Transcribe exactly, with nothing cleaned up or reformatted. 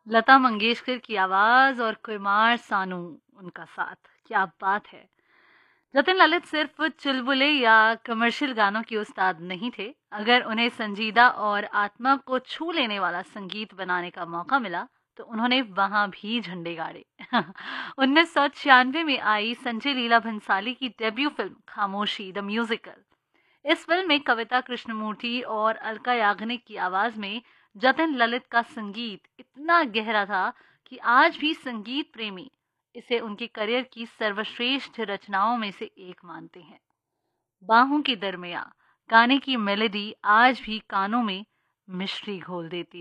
लता मंगेशकर की आवाज़ और कुमार सानू उनका साथ, क्या बात है। जतिन ललित सिर्फ चुलबुले या कमर्शियल गानों के उस्ताद नहीं थे। अगर उन्हें संजीदा और आत्मा को छू लेने वाला संगीत बनाने का मौका मिला तो उन्होंने वहां भी झंडे गाड़े। उन्नीस सौ छियानवे में आई संजय लीला भंसाली की डेब्यू फिल्म खामोशी द म्यूजिकल। इस फिल्म में कविता कृष्णमूर्ति और अलका याग्निक की आवाज में जतिन ललित का संगीत इतना गहरा था कि आज भी संगीत प्रेमी इसे उनके करियर की सर्वश्रेष्ठ रचनाओं में से एक मानते हैं। बाहों के दरमिया गाने की मेलोडी आज भी कानों में मिश्री घोल देती है।